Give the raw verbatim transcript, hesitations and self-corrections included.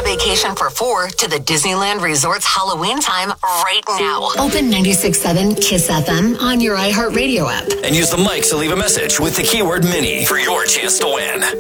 a vacation for four to the Disneyland Resort's Halloween time right now. Open ninety-six point seven KISS F M on your iHeartRadio app. And use the mic to leave a message with the keyword mini for your chance to win.